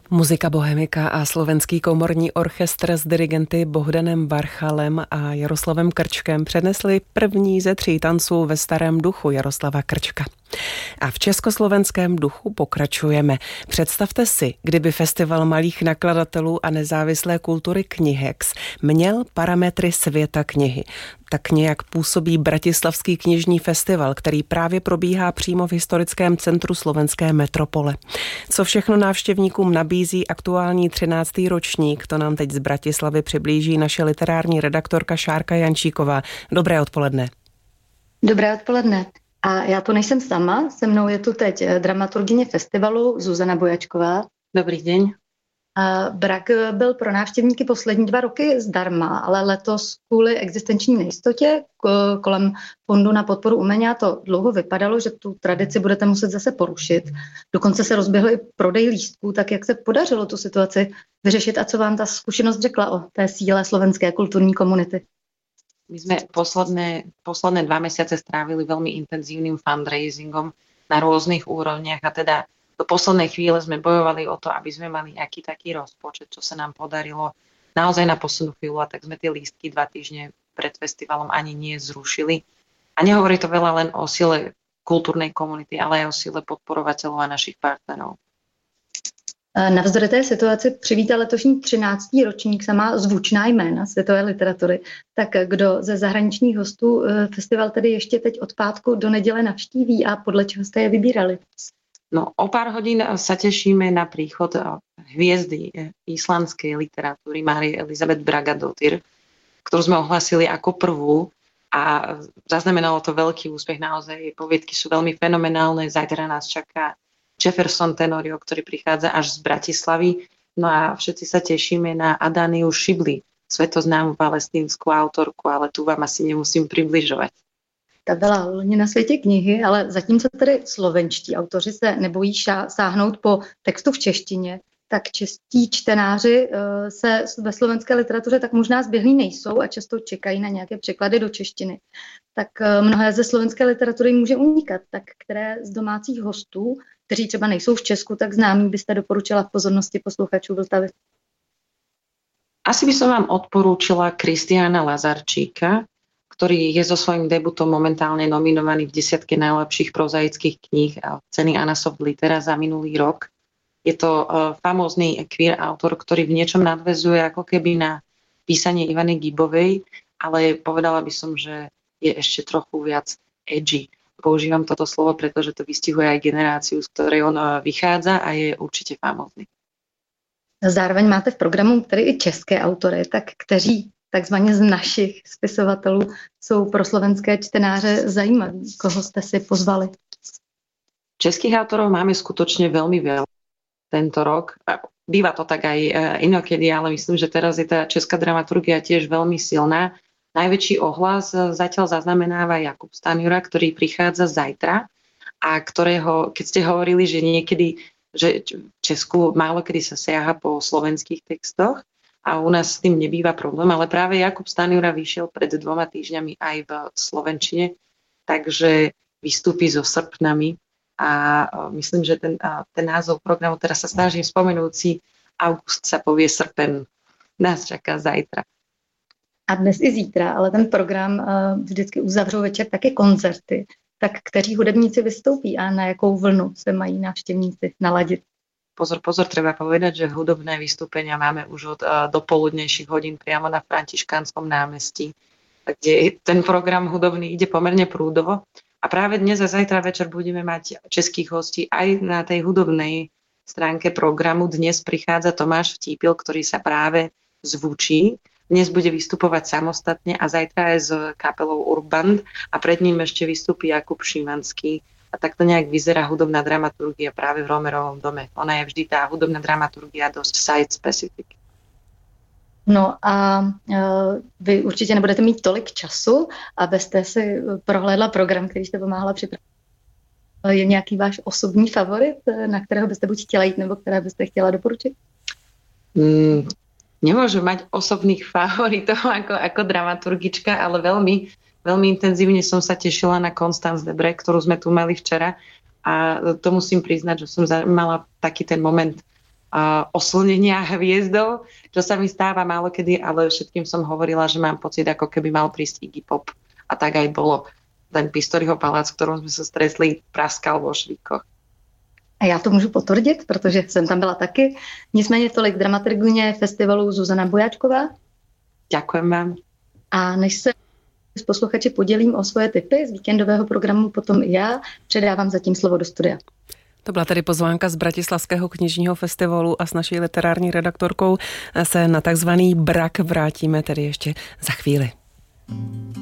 Muzika Bohemika a slovenský komorní orchestr s dirigenty Bohdanem Varchalem a Jaroslavem Krčkem přednesli první ze 3 tanců ve starém duchu Jaroslava Krčka. A v československém duchu pokračujeme. Představte si, kdyby Festival malých nakladatelů a nezávislé kultury Knihex měl parametry světa knihy. Tak nějak působí Bratislavský knižní festival, který právě probíhá přímo v historickém centru slovenské metropole. Co všechno návštěvníkům nabízí aktuální 13. ročník, to nám teď z Bratislavy přiblíží naše literární redaktorka Šárka Jančíková. Dobré odpoledne. Dobré odpoledne. A já tu nejsem sama, se mnou je tu teď dramaturgyně festivalu Zuzana Bojačková. Dobrý deň. Brak byl pro návštěvníky poslední 2 roky zdarma, ale letos kvůli existenční nejistotě kolem Fondu na podporu umění to dlouho vypadalo, že tu tradici budete muset zase porušit. Dokonce se rozběhl i prodej lístků, tak jak se podařilo tu situaci vyřešit a co vám ta zkušenost řekla o té síle slovenské kulturní komunity? My sme posledné 2 mesiace strávili veľmi intenzívnym fundraisingom na rôznych úrovniach a teda do poslednej chvíle sme bojovali o to, aby sme mali aký taký rozpočet, čo sa nám podarilo naozaj na poslednú chvíľu, a tak sme tie lístky 2 týždne pred festivalom ani nie zrušili. A nehovorí to veľa len o sile kultúrnej komunity, ale aj o sile podporovateľov a našich partnerov. Navzdory té situaci přivítal letošní 13. ročník sama zvučná jména světové literatury. Tak kdo ze zahraničních hostů festival tedy ještě teď od pátku do neděle navštíví a podle čeho jste je vybírali? No, o pár hodín sa tešíme na príchod hviezdy islandskej literatúry Márie Elizabeth Bragadóttir, ktorú sme ohlasili ako prvú a zaznamenalo to veľký úspech. Naozaj jej poviedky sú veľmi fenomenálne. Zajtra nás čaká Jefferson Tenorio, ktorý prichádza až z Bratislavy. No a všetci sa tešíme na Adaniu Šibli, svetoznámú palestínsku autorku, ale tu vám asi nemusím približovať. Ta byla loni na světě knihy, ale zatímco tedy slovenští autoři se nebojí sáhnout po textu v češtině, tak čeští čtenáři se ve slovenské literatuře tak možná zběhlí nejsou a často čekají na nějaké překlady do češtiny. Tak mnohé ze slovenské literatury může unikat. Tak které z domácích hostů, kteří třeba nejsou v Česku tak známí, byste doporučila v pozornosti posluchačů Vltavy? Asi by som vám odporúčila Kristiána Lazarčíka, ktorý je so svojím debutom momentálne nominovaný v 10 najlepších prozaických kníh a ceny Anasoft Litera za minulý rok. Je to famózny queer autor, ktorý v niečom nadväzuje ako keby na písanie Ivany Gibovej, ale povedala by som, že je ešte trochu viac edgy. Používam toto slovo, pretože to vystihuje aj generáciu, z ktorej on vychádza a je určite famózny. Zároveň máte v programu tedy i české autory, tak kteří takzvaně z našich spisovatelů jsou pro slovenské čtenáře zajímaví. Koho jste si pozvali? Českých autorov máme skutočne veľmi veľa tento rok. Býva to tak aj inokedy, ale myslím, že teraz je tá česká dramaturgia tiež veľmi silná. Najväčší ohlas zatiaľ zaznamenáva Jakub Stanjura, ktorý prichádza zajtra a ktorého, keď ste hovorili, že niekedy, že v Česku málo kedy sa siaha po slovenských textoch, a u nás s tým nebýva problém, ale práve Jakub Stanjura vyšiel pred 2 týždňami aj v slovenčine, takže vystúpi so Srpnami a myslím, že ten názov programu, teraz sa snažím spomenúť si, august sa povie srpen, nás čaká zajtra. A dnes i zítra, ale ten program vždycky uzavřou večer také koncerty, tak kteří hudebníci vystoupí a na jakou vlnu se mají návštěvníci naladit? Pozor, treba povedať, že hudobné vystúpenia máme už od dopoludnejších hodín priamo na Františkánskom námestí, kde ten program hudobný ide pomerne prúdovo. A práve dnes a zajtra večer budeme mať českých hostí aj na tej hudobnej stránke programu. Dnes prichádza Tomáš Vtípil, ktorý sa práve zvučí. Dnes bude vystupovať samostatne a zajtra aj s kapelou Urband a pred ním ešte vystúpi Jakub Šimanský. A takto nejak vyzerá hudobná dramaturgia práve v Romerovom dome. Ona je vždy tá hudobná dramaturgia dosť site-specific. No a vy určitě nebudete mít tolik času, abyste si prohlédla program, který jste pomáhala připravit. Je nějaký váš osobní favorit, na kterého byste buď chtěla jít, nebo které byste chtěla doporučit? Nemôžem mať osobných favoritov ako dramaturgička, ale veľmi intenzívne som sa tešila na Constance Debré, ktorú sme tu mali včera a to musím priznať, že som mala taký ten moment oslnenia hviezdou, čo sa mi stáva málokedy, ale všetkým som hovorila, že mám pocit, ako keby mal prísť Iggy Pop. A tak aj bolo. Ten Pistoriho palác, v ktorom sme sa stretli, praskal vo švíkoch. A já to můžu potvrdit, protože jsem tam byla taky. Nicméně tolik dramaturgyně festivalu Zuzana Bojáčková. Ďakujem vám. A než se s posluchači podělím o svoje tipy z víkendového programu, potom i já předávám zatím slovo do studia. To byla tedy pozvánka z Bratislavského knižního festivalu a s naší literární redaktorkou se na takzvaný brak vrátíme tedy ještě za chvíli.